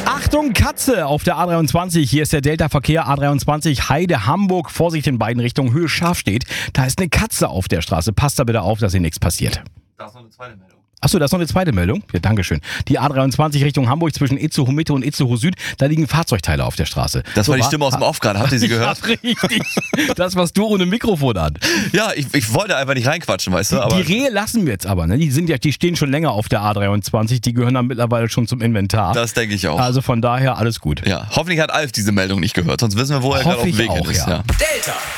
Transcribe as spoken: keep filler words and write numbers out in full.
Achtung, Katze auf der A dreiundzwanzig. Hier ist der Delta-Verkehr A dreiundzwanzig Heide, Hamburg. Vorsicht in beiden Richtungen, Höhe scharf steht. Da ist eine Katze auf der Straße. Passt da bitte auf, dass hier nichts passiert. Da ist noch eine zweite Meldung. Achso, da ist noch eine zweite Meldung. Ja, dankeschön. Die A dreiundzwanzig Richtung Hamburg zwischen Itzehoe Mitte und Itzehoe Süd. Da liegen Fahrzeugteile auf der Straße. Das so war die Stimme aus dem Off gerade. Habt ihr sie gehört? Ja, richtig. Das, was du ohne Mikrofon an. Ja, ich, ich wollte einfach nicht reinquatschen, weißt du. Aber die Rehe lassen wir jetzt aber. Ne? Die, sind ja, die stehen schon länger auf der A dreiundzwanzig. Die gehören dann mittlerweile schon zum Inventar. Das denke ich auch. Also von daher alles gut. Ja, hoffentlich hat Alf diese Meldung nicht gehört. Sonst wissen wir, wo er gerade auf dem Weg auch, ist. Ja. Ja. Delta